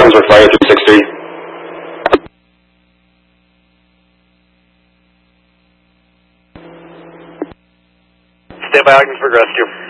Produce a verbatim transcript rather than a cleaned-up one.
Brunswick Fire three six three. Stand by, Ogden for rescue.